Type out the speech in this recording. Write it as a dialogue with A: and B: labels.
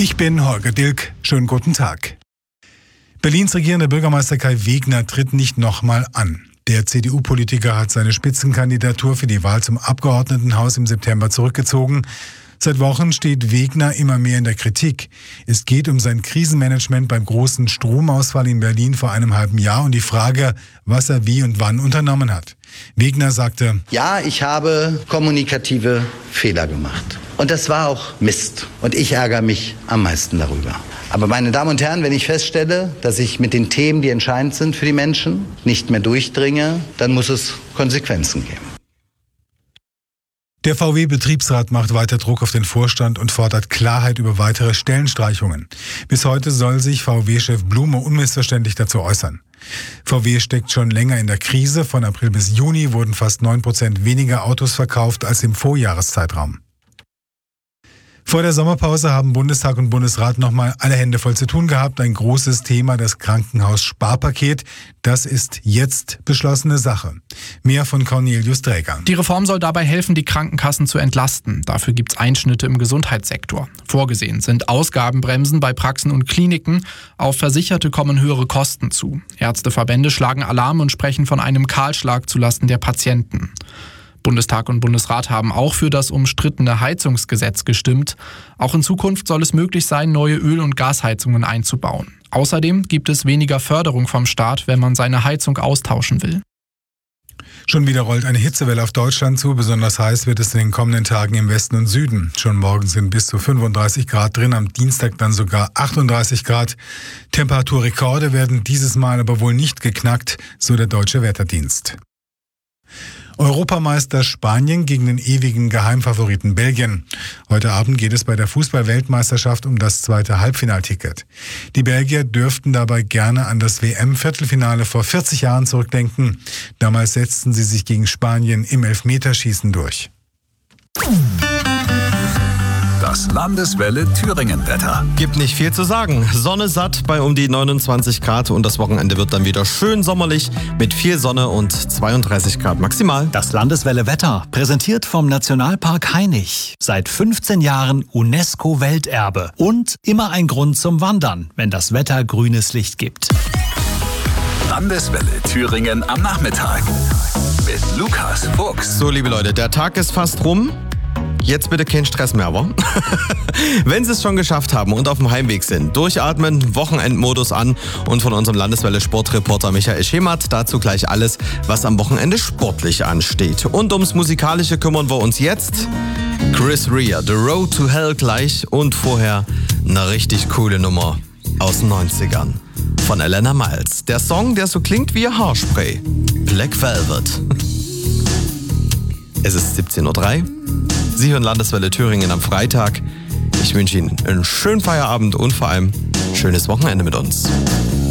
A: Ich bin Holger Dilk. Schönen guten Tag. Berlins regierender Bürgermeister Kai Wegner tritt nicht nochmal an. Der CDU-Politiker hat seine Spitzenkandidatur für die Wahl zum Abgeordnetenhaus im September zurückgezogen. Seit Wochen steht Wegner immer mehr in der Kritik. Es geht um sein Krisenmanagement beim großen Stromausfall in Berlin vor einem halben Jahr und die Frage, was er wie und wann unternommen hat. Wegner sagte:
B: Ja, ich habe kommunikative Fehler gemacht. Und das war auch Mist. Und ich ärgere mich am meisten darüber. Aber meine Damen und Herren, wenn ich feststelle, dass ich mit den Themen, die entscheidend sind für die Menschen, nicht mehr durchdringe, dann muss es Konsequenzen geben.
A: Der VW-Betriebsrat macht weiter Druck auf den Vorstand und fordert Klarheit über weitere Stellenstreichungen. Bis heute soll sich VW-Chef Blume unmissverständlich dazu äußern. VW steckt schon länger in der Krise. Von April bis Juni wurden fast 9% weniger Autos verkauft als im Vorjahreszeitraum. Vor der Sommerpause haben Bundestag und Bundesrat nochmal alle Hände voll zu tun gehabt. Ein großes Thema, das Krankenhaussparpaket. Das ist jetzt beschlossene Sache. Mehr von Cornelius Dräger.
C: Die Reform soll dabei helfen, die Krankenkassen zu entlasten. Dafür gibt's Einschnitte im Gesundheitssektor. Vorgesehen sind Ausgabenbremsen bei Praxen und Kliniken. Auf Versicherte kommen höhere Kosten zu. Ärzteverbände schlagen Alarm und sprechen von einem Kahlschlag zulasten der Patienten. Bundestag und Bundesrat haben auch für das umstrittene Heizungsgesetz gestimmt. Auch in Zukunft soll es möglich sein, neue Öl- und Gasheizungen einzubauen. Außerdem gibt es weniger Förderung vom Staat, wenn man seine Heizung austauschen will.
A: Schon wieder rollt eine Hitzewelle auf Deutschland zu. Besonders heiß wird es in den kommenden Tagen im Westen und Süden. Schon morgen sind bis zu 35 Grad drin, am Dienstag dann sogar 38 Grad. Temperaturrekorde werden dieses Mal aber wohl nicht geknackt, so der Deutsche Wetterdienst. Europameister Spanien gegen den ewigen Geheimfavoriten Belgien. Heute Abend geht es bei der Fußball-Weltmeisterschaft um das zweite Halbfinalticket. Die Belgier dürften dabei gerne an das WM-Viertelfinale vor 40 Jahren zurückdenken. Damals setzten sie sich gegen Spanien im Elfmeterschießen durch.
D: Das Landeswelle Thüringen-Wetter.
E: Gibt nicht viel zu sagen. Sonne satt bei um die 29 Grad und das Wochenende wird dann wieder schön sommerlich mit viel Sonne und 32 Grad maximal.
F: Das Landeswelle Wetter, präsentiert vom Nationalpark Hainich. Seit 15 Jahren UNESCO-Welterbe. Und immer ein Grund zum Wandern, wenn das Wetter grünes Licht gibt.
D: Landeswelle Thüringen am Nachmittag. Mit Lukas Fuchs.
E: So, liebe Leute, der Tag ist fast rum. Jetzt bitte kein Stress mehr, wa? Wenn Sie es schon geschafft haben und auf dem Heimweg sind, durchatmen, Wochenendmodus an und von unserem Landeswelle-Sportreporter Michael Schematt dazu gleich alles, was am Wochenende sportlich ansteht. Und ums Musikalische kümmern wir uns jetzt. Chris Rea, The Road to Hell gleich und vorher eine richtig coole Nummer aus den 90ern von Elena Miles. Der Song, der so klingt wie Haarspray. Black Velvet. Es ist 17:03 Uhr. Sie hören Landeswelle Thüringen am Freitag. Ich wünsche Ihnen einen schönen Feierabend und vor allem schönes Wochenende mit uns.